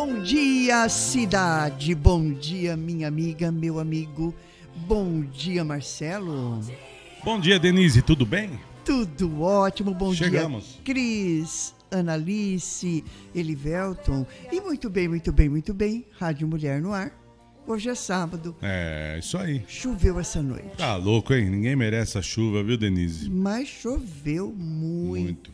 Bom dia, cidade. Bom dia, minha amiga, meu amigo. Bom dia, Marcelo. Bom dia, Denise. Tudo bem? Tudo ótimo. Bom Chegamos. dia, Cris, Analice, Elivelton. E muito bem. Rádio Mulher no ar. Hoje é sábado. É, isso aí. Choveu essa noite. Tá louco, hein? Ninguém merece a chuva, viu, Denise? Mas choveu muito.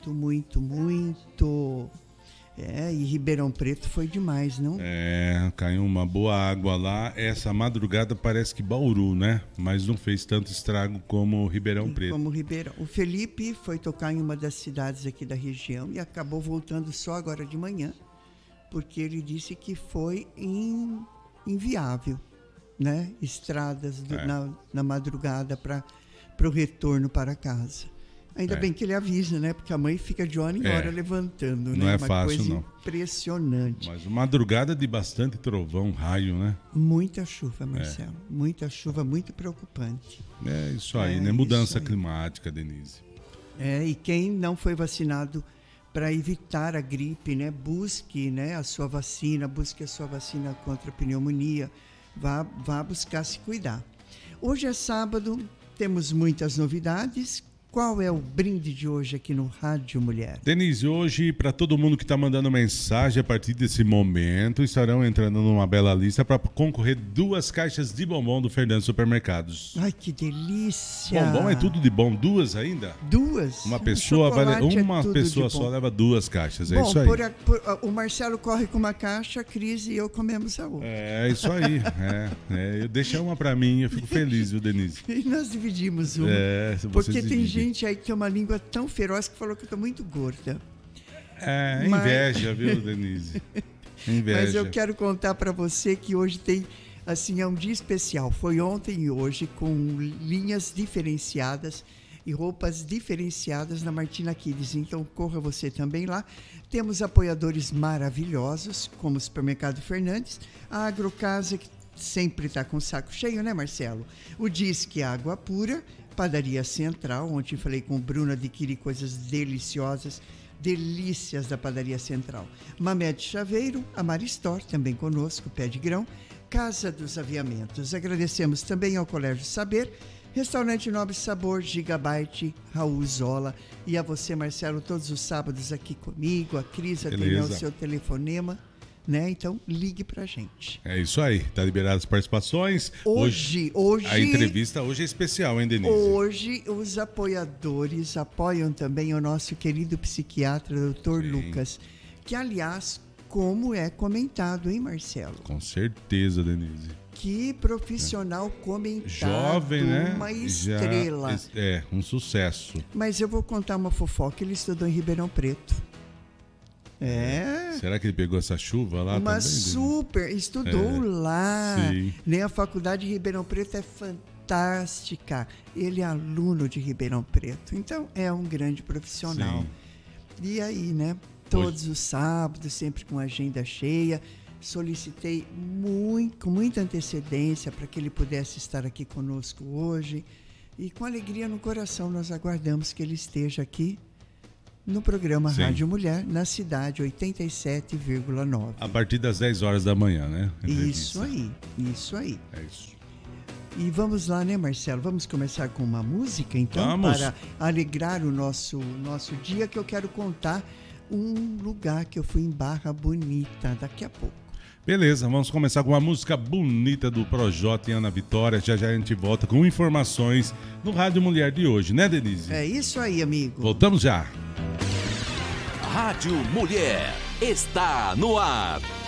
É, e Ribeirão Preto foi demais, não? É, caiu uma boa água lá. Essa madrugada parece que Bauru, né? Mas não fez tanto estrago como Ribeirão Preto. Como Ribeirão. O Felipe foi tocar em uma das cidades aqui da região e acabou voltando só agora de manhã, porque ele disse que foi inviável, né? Estradas na madrugada para o retorno para casa. Ainda bem que ele avisa, né? Porque a mãe fica de hora em hora levantando, né? Não é uma fácil, coisa não. Impressionante. Mas uma madrugada de bastante trovão, raio, né? Muita chuva, Marcelo. Muita chuva, muito preocupante. É isso aí, né? Mudança climática, Denise. E quem não foi vacinado para evitar a gripe, né? Busque, né, a sua vacina contra a pneumonia. Vá buscar se cuidar. Hoje é sábado, temos muitas novidades. Qual é o brinde de hoje aqui no Rádio Mulher? Denise, hoje, para todo mundo que está mandando mensagem a partir desse momento, estarão entrando numa bela lista para concorrer 2 caixas de bombom do Fernando Supermercados. Ai, que delícia! Bombom é tudo de bom. 2 ainda? 2? Uma pessoa só leva 2 caixas, bom, isso aí. O Marcelo corre com uma caixa, a Cris e eu comemos a outra. É isso aí. Eu deixei uma para mim, eu fico feliz, viu, Denise? E nós dividimos uma. Porque tem gente aí que tem uma língua tão feroz que falou que eu tô muito gorda. Inveja, viu, Denise? Inveja. Mas eu quero contar para você que hoje tem, assim, é um dia especial. Foi ontem e hoje com linhas diferenciadas e roupas diferenciadas na Martina Kids. Então corra você também lá. Temos apoiadores maravilhosos, como o Supermercado Fernandes, a Agrocasa, que sempre está com o saco cheio, né, Marcelo? O Disque Água Pura, Padaria Central. Ontem falei com o Bruno, adquiri coisas deliciosas, delícias da Padaria Central. Mamed Chaveiro, a Maristore, também conosco, Pé de Grão, Casa dos Aviamentos. Agradecemos também ao Colégio Saber, Restaurante Nobre Sabor, Gigabyte, Raul Zola, e a você, Marcelo, todos os sábados aqui comigo. A Cris atendeu o seu telefonema, né? Então, ligue pra gente. É isso aí, tá liberado as participações. Hoje a entrevista hoje é especial, hein, Denise? Hoje os apoiadores apoiam também o nosso querido psiquiatra, Dr. Lucas, que, aliás, como é comentado, hein, Marcelo? Com certeza, Denise. Que profissional comentado. Jovem, né? Uma estrela. Um sucesso. Mas eu vou contar uma fofoca, ele estudou em Ribeirão Preto. Será que ele pegou essa chuva lá também? Super, estudou lá. Sim. Nem a faculdade de Ribeirão Preto é fantástica. Ele é aluno de Ribeirão Preto. Então, é um grande profissional. Sim. E aí, né? Todos os sábados, sempre com agenda cheia. Solicitei com muita antecedência para que ele pudesse estar aqui conosco hoje. E com alegria no coração, nós aguardamos que ele esteja aqui no programa Rádio Mulher, na cidade 87,9. A partir das 10 horas da manhã, né? Isso aí. É isso. E vamos lá, né, Marcelo? Vamos começar com uma música, então, vamos. Para alegrar o nosso dia, que eu quero contar um lugar que eu fui em Barra Bonita daqui a pouco. Beleza, vamos começar com uma música bonita do Projota e Ana Vitória. Já a gente volta com informações no Rádio Mulher de hoje, né, Denise? É isso aí, amigo. Voltamos já. Rádio Mulher está no ar.